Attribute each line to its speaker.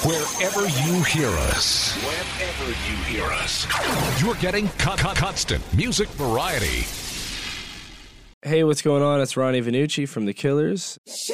Speaker 1: Wherever you hear us. You're getting constant music variety.
Speaker 2: Hey, what's going on? It's Ronnie Vannucci from The Killers.